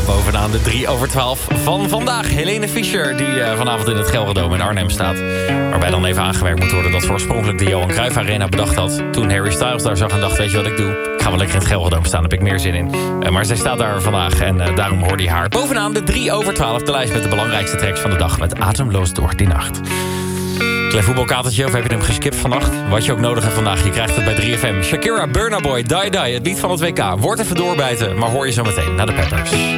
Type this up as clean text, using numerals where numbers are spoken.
bovenaan de 3 over 12 van vandaag. Helene Fischer, die vanavond in het Gelredome in Arnhem staat. Waarbij dan even aangewerkt moet worden dat oorspronkelijk de Johan Cruijff Arena bedacht had. Toen Harry Styles daar zag en dacht, weet je wat ik doe? Ik ga wel lekker in het Gelredome staan, daar heb ik meer zin in. Maar zij staat daar vandaag en daarom hoorde je haar. Bovenaan de 3 over 12, de lijst met de belangrijkste tracks van de dag. Met Ademloos door die nacht. Klein voetbalkatertje, of heb je hem geskipt vannacht? Wat je ook nodig hebt vandaag, je krijgt het bij 3FM. Shakira, Burna Boy, Die Die, het lied van het WK. Wordt even doorbijten, maar hoor je zo meteen naar de Peppers.